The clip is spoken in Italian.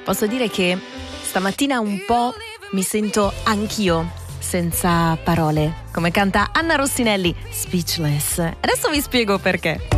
Posso dire che stamattina un po' mi sento anch'io senza parole, come canta Anna Rossinelli, Speechless. Adesso vi spiego perché.